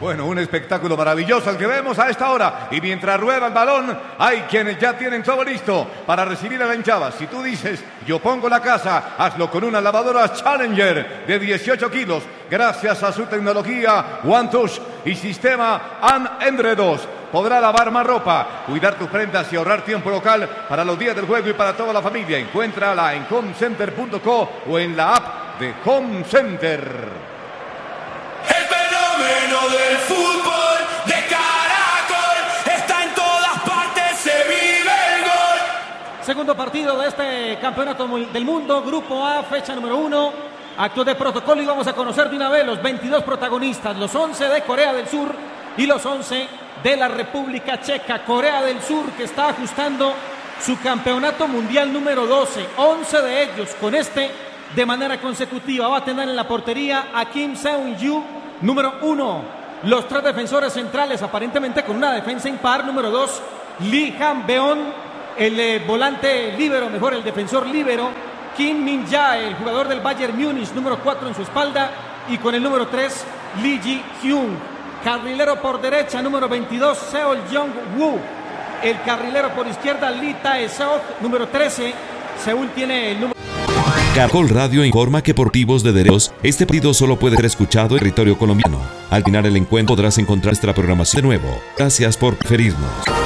Bueno, un espectáculo maravilloso el que vemos a esta hora. Y mientras rueda el balón, hay quienes ya tienen todo listo para recibir a la hinchada. Si tú dices, yo pongo la casa, hazlo con una lavadora Challenger de 18 kilos. Gracias a su tecnología One Touch y sistema Endre2. Podrá lavar más ropa, cuidar tus prendas y ahorrar tiempo local para los días del juego y para toda la familia. Encuéntrala en homecenter.co o en la app de Home Center. El fenómeno del fútbol de Caracol está en todas partes, se vive el gol. Segundo partido de este campeonato del mundo, Grupo A, fecha número 1. Acto de protocolo y vamos a conocer de una vez los 22 protagonistas, los 11 de Corea del Sur y los 11 de la República Checa. Corea del Sur que está ajustando su campeonato mundial número 12, 11 de ellos con este de manera consecutiva. Va a tener en la portería a Kim Seung-ju, número 1. Los tres defensores centrales aparentemente con una defensa impar, número 2, Lee Han-beon, el volante líbero, mejor el defensor líbero, Kim Min-jae, el jugador del Bayern Múnich, número 4 en su espalda, y con el número 3, Lee Ji-hyun. Carrilero por derecha, número 22, Seo Jong-woo. El carrilero por izquierda, Lee Tae-seok, número 13. Seúl tiene el número... Caracol Radio informa que por motivos de derechos, este partido solo puede ser escuchado en territorio colombiano. Al final el encuentro podrás encontrar nuestra programación de nuevo. Gracias por preferirnos.